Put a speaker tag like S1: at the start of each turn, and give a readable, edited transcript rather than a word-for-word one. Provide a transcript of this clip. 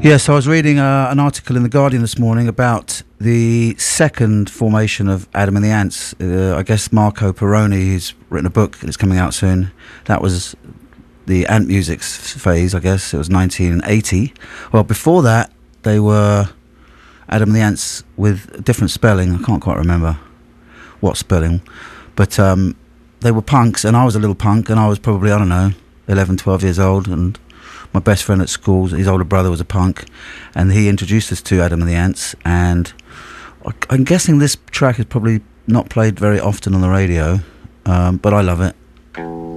S1: Yes, I was reading an article in The Guardian this morning about the second formation of Adam and the Ants. I guess Marco Perroni, he's written a book that's coming out soon. That was the Ant Music phase, I guess. It was 1980. Well, before that, they were Adam and the Ants with a different spelling. I can't quite remember what spelling. But they were punks, and I was a little punk, and I was probably, I don't know, 11, 12 years old, and my best friend at school, his older brother was a punk, and he introduced us to Adam and the Ants, and I'm guessing this track is probably not played very often on the radio, but I love it.